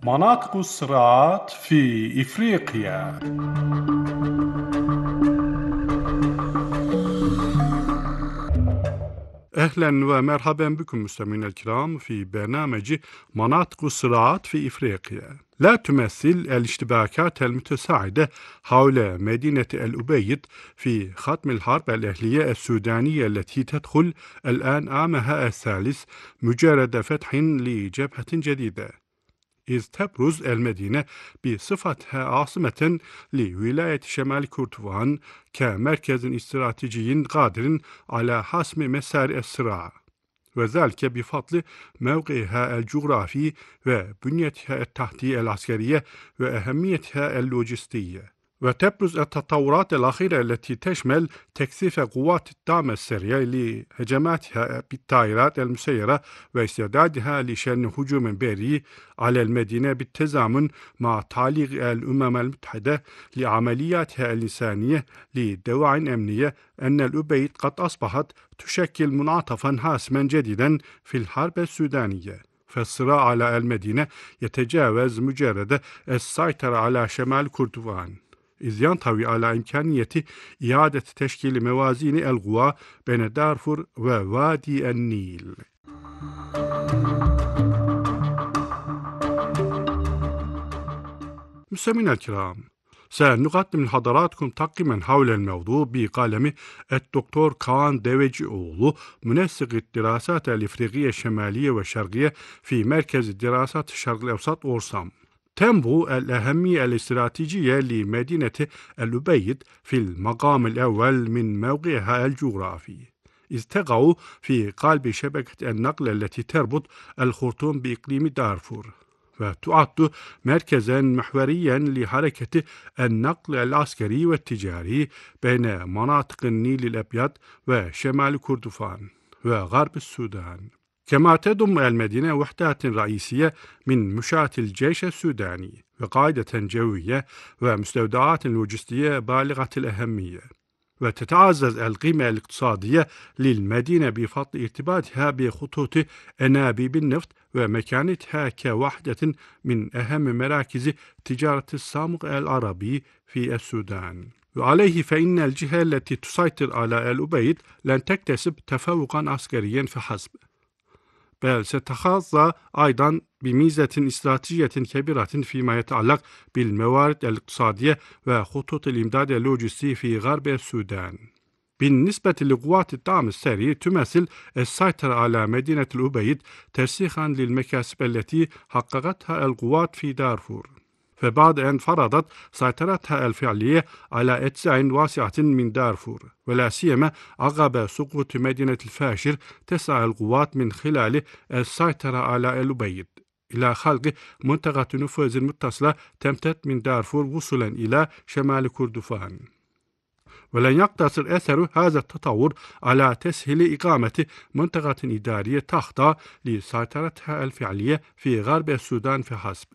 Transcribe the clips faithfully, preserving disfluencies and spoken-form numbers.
مناطق الصراعات في إفريقيا. أهلا ومرحبا بكم مستمعينا الكرام في برنامج مناطق الصراعات في إفريقيا. لا تمثل الاشتباكات المتساعدة حول مدينة الأبيض في ختم الحرب الأهلية السودانية التي تدخل الآن عامها الثالث مجرد فتح لجبهة جديدة، إذ تبرز المدينة بصفتها عاصمة لولاية شمال كردفان كمركز استراتيجي قادر على حسم مسار الصراع، وذلك بفضل موقعها الجغرافي وبنيتها التحتية العسكرية وأهميتها اللوجستية. وتبرز التطورات الأخيرة التي تشمل تكثيف قوات الدعم السريع لهجماتها بالطائرات المسيرة واستعدادها لشن هجوم بري على المدينة بالتزامن مع تعليق الأمم المتحدة لعملياتها الإنسانية لدواعٍ أمنية أن الأبيض قد أصبحت تشكل منعطفاً حاسماً جديداً في الحرب السودانية. فالصراع على المدينة يتجاوز مجرد السيطرة على شمال كردفان، إذ ينطوي على إمكانية إعادة تشكيل موازين القوى بين دارفور ووادي النيل. مستمعينا الكرام، سنقدم لحضراتكم تقييما حول الموضوع بقلم الدكتور كان ديفيج أولو، منسق الدراسات الإفريقية الشمالية والشرقية في مركز الدراسات الشرق الأوسط أورسام. تنبو الأهمية الاستراتيجية لمدينة الأبيض في المقام الأول من موقعها الجغرافي، إذ تقع في قلب شبكة النقل التي تربط الخرطوم بإقليم دارفور، وتعد مركزا محوريا لحركة النقل العسكري والتجاري بين مناطق النيل الأبيض وشمال كردفان وغرب السودان. كما تضم المدينة وحدات رئيسية من مشاة الجيش السوداني وقاعدة جوية ومستودعات لوجستية بالغة الأهمية. وتتعزز القيمة الاقتصادية للمدينة بفضل ارتباطها بخطوط أنابيب النفط ومكانتها كواحدة من أهم مراكز تجارة السمغ العربي في السودان. وعليه فإن الجهة التي تسيطر على الأبيض لن تكتسب تفوقا عسكريا فحسب، بل ستحظى أيضا بميزة استراتيجية كبيرة فيما يتعلق بالموارد الاقتصادية وخطوط الإمداد اللوجستي في غرب السودان. بالنسبة لقوات الدعم السريع، تمثل السيطرة على مدينة الأبيض ترسيخا للمكاسب التي حققتها القوات في دارفور، فبعد أن فرضت سيطرتها الفعلية على أجزاء واسعة من دارفور، ولا سيما عقب سقوط مدينة الفاشر، تسعى القوات من خلال السيطرة على الأبيض إلى خلق منطقة نفوذ متصلة تمتد من دارفور وصولا إلى شمال كردفان. ولن يقتصر أثر هذا التطور على تسهيل إقامة منطقة إدارية تخضع لسيطرتها الفعلية في غرب السودان فحسب،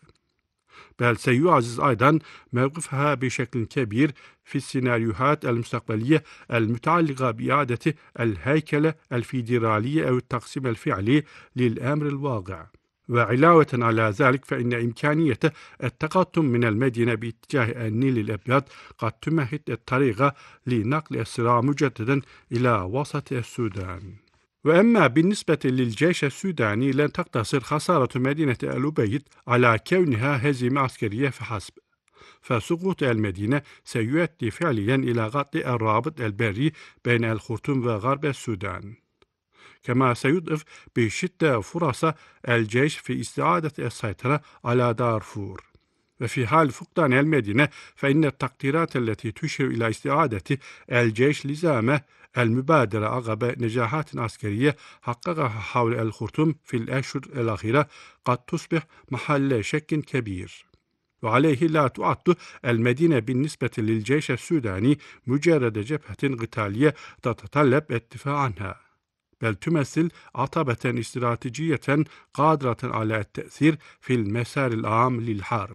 بل سيعزز أيضا موقفها بشكل كبير في السيناريوهات المستقبلية المتعلقة بإعادة الهيكلة الفيدرالية أو التقسيم الفعلي للأمر الواقع. وعلاوة على ذلك، فإن إمكانية التقدم من المدينة باتجاه النيل الأبيض قد تمهد الطريق لنقل الصراع مجددا إلى وسط السودان. وأما بالنسبة للجيش السوداني، لن تقتصر خسارة مدينة الأبيض على كونها هزيمة عسكرية فحسب، فسقوط المدينة سيؤدي فعليا إلى قطع الرابط البري بين الخرطوم وغرب السودان، كما سيضعف بشدة فرص الجيش في استعادة السيطرة على دارفور. وفي حال فقدان المدينة، فإن التقديرات التي تشير إلى استعادة الجيش لزامة المبادرة عقب نجاحات عسكرية حققها حول الخرطوم في الأشهر الأخيرة قد تصبح محل شك كبير. وعليه لا تعد المدينة بالنسبة للجيش السوداني مجرد جبهة قتالية تتطلب الدفاع عنها، بل تمثل عتبة استراتيجية قادرة على التأثير في المسار العام للحرب.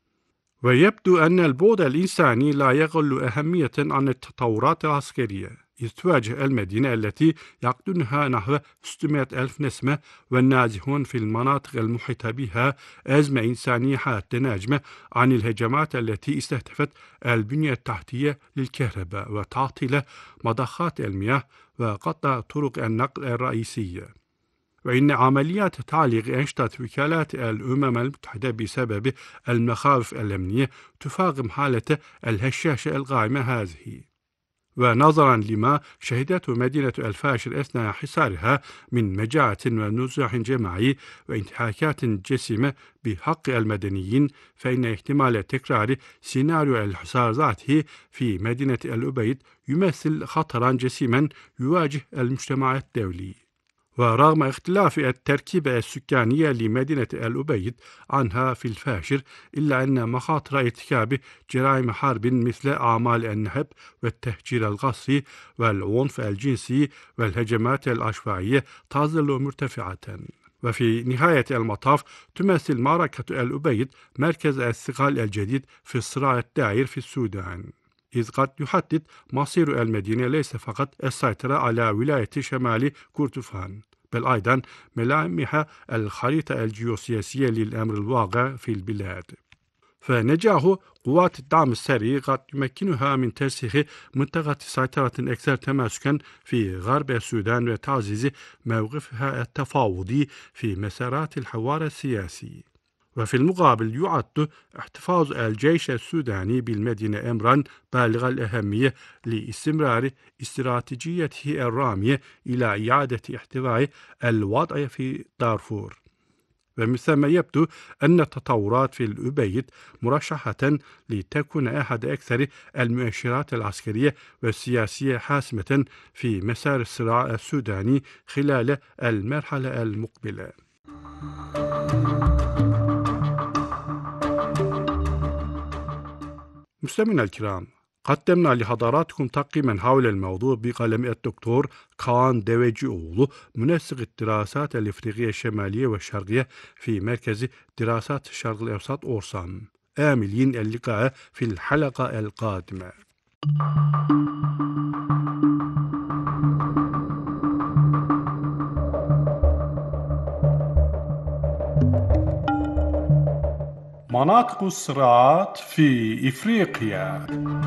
ويبدو أن البعد الإنساني لا يقل أهمية عن التطورات العسكرية، إذ تواجه المدينة التي يقطنها نحو ستمائة ألف نسمة، والنازحون في المناطق المحيطة بها أزمة إنسانية حادة ناجمة عن الهجمات التي استهدفت البنية التحتية للكهرباء وتعطيل مضخات المياه وقطع طرق النقل الرئيسية. وإن عمليات تعليق أنشطة وكالات الأمم المتحدة بسبب المخاوف الأمنية تفاقم حالة الهشاشة القائمة هذه. ونظرا لما شهدته مدينة الفاشر أثناء حصارها من مجاعة ونزوح جماعي وانتهاكات جسيمة بحق المدنيين، فإن احتمال تكرار سيناريو الحصار ذاته في مدينة الأبيض يمثل خطرا جسيما يواجه المجتمع الدولي. ورغم اختلاف التركيبة السكانية لمدينة الأبيض عنها في الفاشر، إلا أن مخاطر ارتكاب جرائم حرب مثل أعمال النهب والتهجير القسري والعنف الجنسي والهجمات العشوائية تظل مرتفعة. وفي نهاية المطاف تمثل معركة الأبيض مركز الثقل الجديد في الصراع الدائر في السودان، إذ قد يحدد مصير المدينة ليس فقط السيطرة على ولاية شمال كردفان، بل أيضا ملامح الخريطة الجيوسياسية للأمر الواقع في البلاد. فنجاح قوات الدعم السري قد يمكنها من ترسيخ منطقة سيطرة أكثر تماسكا في غرب السودان وتعزيز موقفها التفاوضي في مسارات الحوار السياسي. وفي المقابل يعد احتفاظ الجيش السوداني بالمدينة أمرا بالغ الأهمية لاستمرار استراتيجيته الرامية إلى إعادة احتواء الوضع في دارفور. ومن ثم يبدو أن التطورات في الأبيض مرشحة لتكون أحد أكثر المؤشرات العسكرية والسياسية حاسمة في مسار الصراع السوداني خلال المرحلة المقبلة. مستمعينا الكرام، قدمنا لحضراتكم تقييما حول الموضوع بقلم الدكتور كان ديويجيوغلو، منسق الدراسات الإفريقية الشمالية والشرقية في مركز دراسات الشرق الأوسط أورسام. آملين اللقاء في الحلقة القادمة. مناطق الصراعات في إفريقيا.